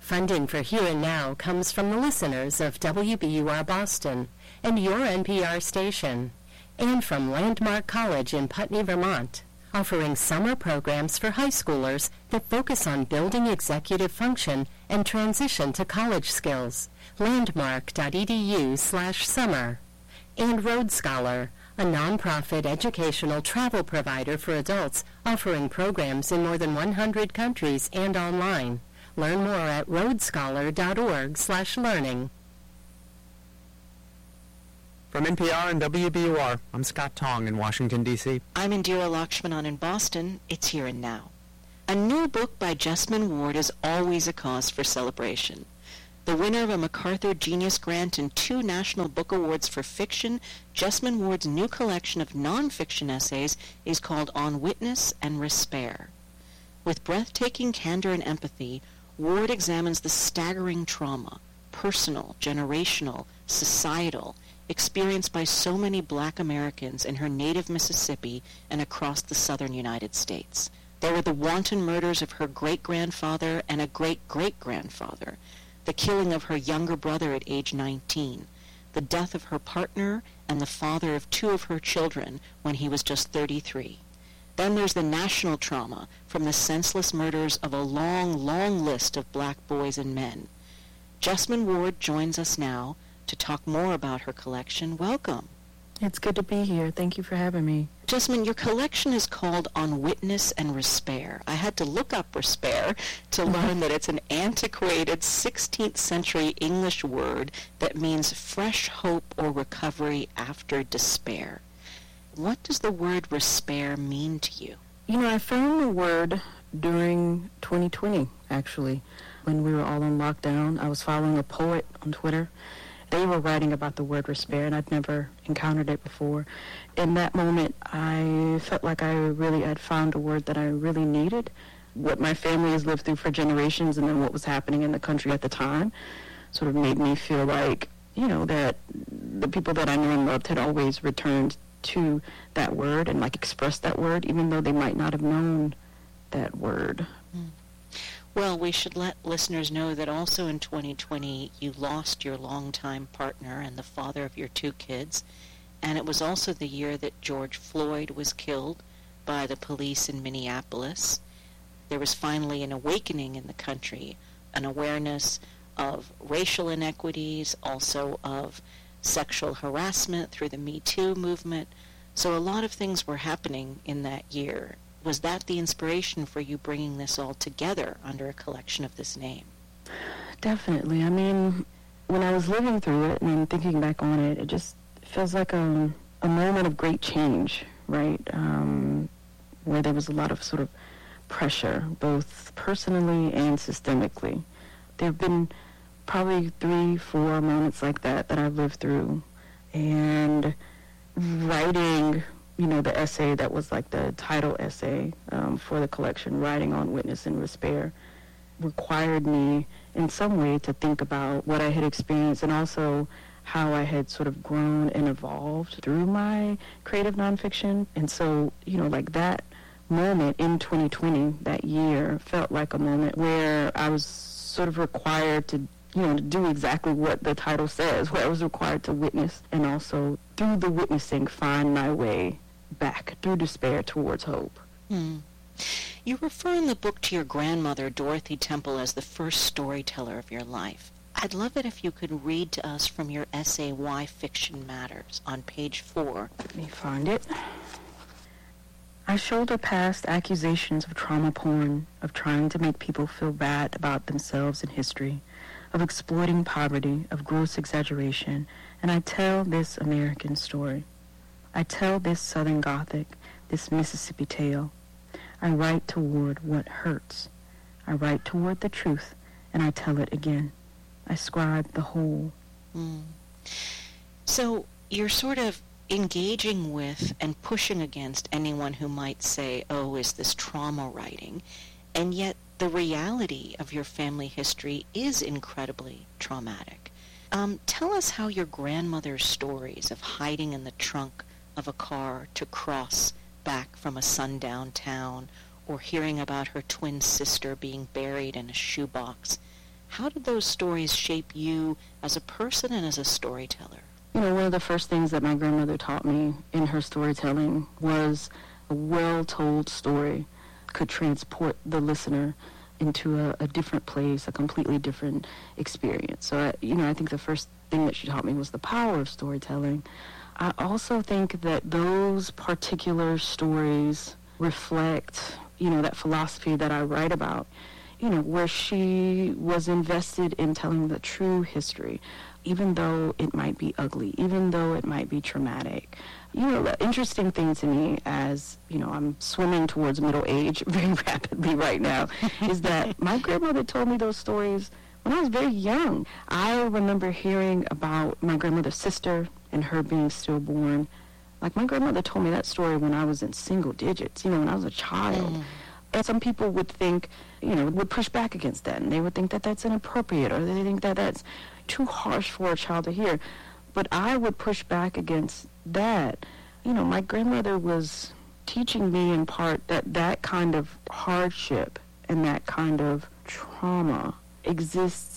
Funding for Here and Now comes from the listeners of WBUR Boston and your NPR station, and from Landmark College in Putney, Vermont, offering summer programs for high schoolers that focus on building executive function and transition to college skills. Landmark.edu/summer. And Road Scholar, a nonprofit educational travel provider for adults offering programs in more than 100 countries and online. Learn more at roadscholar.org/learning. From NPR and WBUR, I'm Scott Tong in Washington, D.C. I'm Indira Lakshmanan in Boston. It's Here and Now. A new book by Jesmyn Ward is always a cause for celebration. The winner of a MacArthur Genius Grant and 2 National Book Awards for fiction, Jesmyn Ward's new collection of nonfiction essays is called On Witness and Respair. With breathtaking candor and empathy, Ward examines the staggering trauma, personal, generational, societal, experienced by so many Black Americans in her native Mississippi and across the southern United States. There were the wanton murders of her great-grandfather and a great-great-grandfather, the killing of her younger brother at age 19, the death of her partner and the father of 2 of her children when he was just 33. Then there's the national trauma from the senseless murders of a long, long list of Black boys and men. Jesmyn Ward joins us now to talk more about her collection. Welcome. It's good to be here. Thank you for having me. Jesmyn, your collection is called On Witness and Respair. I had to look up respair to learn that it's an antiquated 16th century English word that means fresh hope or recovery after despair. What does the word respair mean to you? You know, I found the word during 2020, actually, when we were all on lockdown. I was following a poet on Twitter. They were writing about the word respair, and I'd never encountered it before. In that moment, I felt like I really had found a word that I really needed. What my family has lived through for generations and then what was happening in the country at the time sort of made me feel like, you know, that the people that I knew and loved had always returned to that word and like expressed that word, even though they might not have known that word. Well, we should let listeners know that also in 2020 you lost your longtime partner and the father of your 2 kids, and it was also the year that George Floyd was killed by the police in Minneapolis. There was finally an awakening in the country, an awareness of racial inequities, also of sexual harassment through the Me Too movement. So a lot of things were happening in that year. Was that the inspiration for you bringing this all together under a collection of this name? Definitely. I mean, when I was living through it and thinking back on it, it just feels like a moment of great change, right? Where there was a lot of sort of pressure, both personally and systemically. There have been probably 3-4 moments like that that I've lived through. And writing, you know, the essay that was like the title essay for the collection, Writing on Witness and Respair, required me in some way to think about what I had experienced and also how I had sort of grown and evolved through my creative nonfiction. And so, you know, like that moment in 2020, that year, felt like a moment where I was sort of required to, you know, to do exactly what the title says, where I was required to witness and also through the witnessing find my way back through despair towards hope. You refer in the book to your grandmother, Dorothy Temple, as the first storyteller of your life. I'd love it if you could read to us from your essay, Why Fiction Matters, on page 4. Let me find it. I shoulder past accusations of trauma porn, of trying to make people feel bad about themselves in history, of exploiting poverty, of gross exaggeration, and I tell this American story. I tell this Southern Gothic, this Mississippi tale. I write toward what hurts. I write toward the truth, and I tell it again. I scribe the whole. So you're sort of engaging with and pushing against anyone who might say, oh, is this trauma writing? And yet the reality of your family history is incredibly traumatic. Tell us how your grandmother's stories of hiding in the trunk of a car to cross back from a sundown town, or hearing about her twin sister being buried in a shoebox, How did those stories shape you as a person and as a storyteller? You know, one of the first things that my grandmother taught me in her storytelling was a well-told story could transport the listener into a different place, a completely different experience. So, I think the first thing that she taught me was the power of storytelling. I also think that those particular stories reflect, that philosophy that I write about, where she was invested in telling the true history, even though it might be ugly, even though it might be traumatic. The interesting thing to me as, I'm swimming towards middle age very rapidly right now, is that my grandmother told me those stories when I was very young. I remember hearing about my grandmother's sister and her being stillborn. Like, my grandmother told me that story when I was in single digits, when I was a child. And some people would think, would push back against that, and they would think that that's inappropriate, or they think that that's too harsh for a child to hear. But I would push back against that. My grandmother was teaching me in part that kind of hardship and that kind of trauma exists